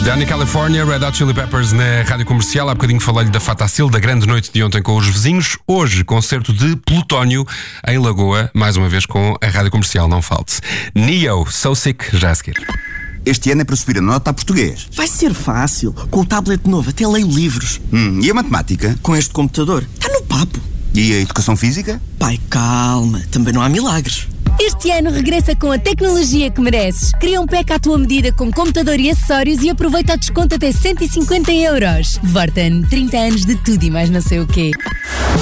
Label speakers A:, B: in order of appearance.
A: Danny California, Red Hot Chili Peppers na Rádio Comercial. Há bocadinho falei-lhe da Fatacil, da grande noite de ontem com os vizinhos. Hoje, concerto de Plutónio em Lagoa, mais uma vez com a Rádio Comercial, não falte. Neo, So Sick, já a seguir.
B: Este ano é para subir a nota a português.
C: Vai ser fácil. Com o tablet novo até leio livros.
B: E a matemática?
C: Com este computador, está no papo.
B: E a educação física?
C: Pai, calma. Também não há milagres.
D: Este ano regressa com a tecnologia que mereces. Cria um pack à tua medida com computador e acessórios e aproveita o desconto até 150 euros. Vorten, 30 anos de tudo e mais não sei o quê.